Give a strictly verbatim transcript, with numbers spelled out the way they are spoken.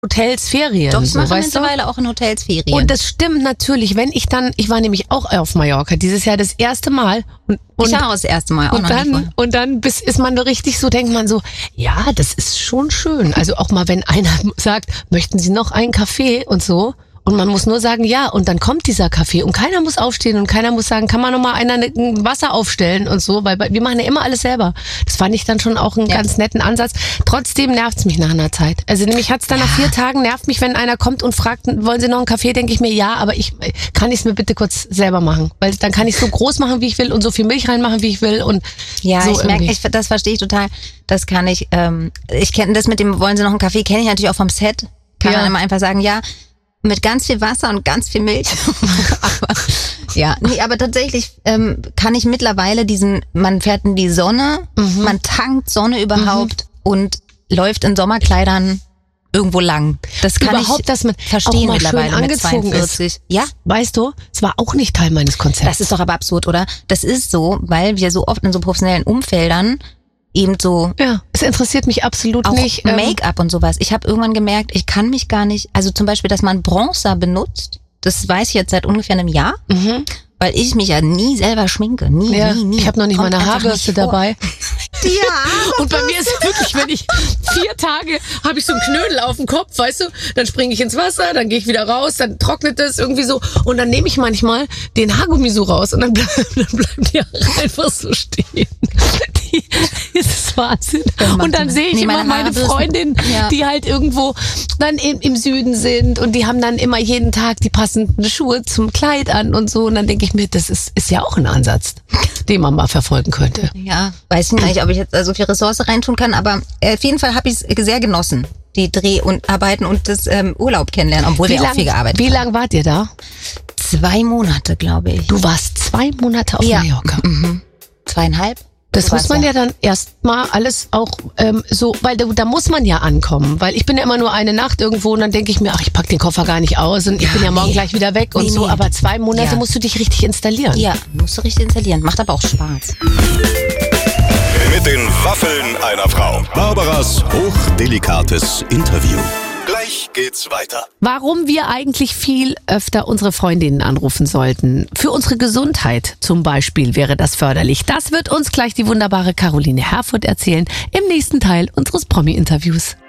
Hotels Ferien. Doch, ich so, mache weißt mittlerweile du? auch in Hotels Ferien. Und das stimmt natürlich, wenn ich dann, ich war nämlich auch auf Mallorca, dieses Jahr das erste Mal. Und, und, ich war auch das erste Mal, auch und noch dann, nicht mal. und dann bis, ist man so richtig so, denkt man so, ja, das ist schon schön. Also auch mal, wenn einer sagt, möchten Sie noch einen Kaffee und so. Und man muss nur sagen, ja, und dann kommt dieser Kaffee und keiner muss aufstehen und keiner muss sagen, kann man noch mal einer ein Wasser aufstellen und so, weil wir machen ja immer alles selber. Das fand ich dann schon auch einen Ja. ganz netten Ansatz. Trotzdem nervt's mich nach einer Zeit. Also nämlich hat's dann Ja. nach vier Tagen, nervt mich, wenn einer kommt und fragt, wollen Sie noch einen Kaffee, denke ich mir, ja, aber ich kann ich's mir bitte kurz selber machen, weil dann kann ich so groß machen, wie ich will und so viel Milch reinmachen, wie ich will und Ja, so ich merke, irgendwie. ich, das verstehe ich total. Das kann ich, ähm, ich kenne das mit dem, wollen Sie noch einen Kaffee, kenne ich natürlich auch vom Set. Kann Ja. man immer einfach sagen, ja, mit ganz viel Wasser und ganz viel Milch. aber, ja, nee, aber tatsächlich ähm, kann ich mittlerweile diesen, man fährt in die Sonne, Mhm. man tankt Sonne überhaupt und läuft in Sommerkleidern irgendwo lang. Das kann Überhaupt, ich dass man verstehen auch mal schön mittlerweile mit angezogen zweiundvierzig. ist. Ja, Weißt du, es war auch nicht Teil meines Konzepts. das ist doch aber absurd, oder? Das ist so, weil wir so oft in so professionellen Umfeldern eben so ja, es interessiert mich absolut auch nicht. ähm, Make-up und sowas. Ich habe irgendwann gemerkt, ich kann mich gar nicht, also zum Beispiel, dass man Bronzer benutzt, das weiß ich jetzt seit ungefähr einem Jahr, Mhm. weil ich mich ja nie selber schminke. Nie, Ja, nie, nie. ich habe noch nicht mal Kommt eine einfach Haarbürste nicht vor. dabei. Ja, Und bei mir ist es wirklich, wenn ich vier Tage habe ich so einen Knödel auf dem Kopf, weißt du, dann springe ich ins Wasser, dann gehe ich wieder raus, dann trocknet es irgendwie so und dann nehme ich manchmal den Haargummi so raus und dann, bleib, dann bleiben die Haare einfach so stehen. Die, das ist Wahnsinn. Und dann sehe ich Nee, immer meine meine Haarbürsten- Freundinnen, Ja. die halt irgendwo dann im, im Süden sind und die haben dann immer jeden Tag die passenden Schuhe zum Kleid an und so und dann denke ich mir, das ist, ist ja auch ein Ansatz, den man mal verfolgen könnte. ja, weiß ich nicht, ob ich jetzt so viel Ressource reintun kann, aber auf jeden Fall habe ich es sehr genossen, die Dreh- und Arbeiten und das ähm, Urlaub kennenlernen, obwohl wir auch viel gearbeitet Wie haben. lang wart ihr da? Zwei Monate, glaube ich. Du warst zwei Monate auf Ja. Mallorca. Mhm. Zweieinhalb? Das So muss war's, man ja dann erstmal alles auch ähm, so, weil da, da muss man ja ankommen. Weil ich bin ja immer nur eine Nacht irgendwo und dann denke ich mir, ach, ich pack den Koffer gar nicht aus und ich Ja, bin ja morgen nee. gleich wieder weg und Nee, so. nee. Aber zwei Monate Ja. musst du dich richtig installieren. Ja, musst du richtig installieren. Macht aber auch Spaß. Mit den Waffeln einer Frau. Barbaras hochdelikates Interview. Gleich geht's weiter. Warum wir eigentlich viel öfter unsere Freundinnen anrufen sollten. Für unsere Gesundheit zum Beispiel wäre das förderlich. Das wird uns gleich die wunderbare Caroline Herfurth erzählen im nächsten Teil unseres Promi-Interviews.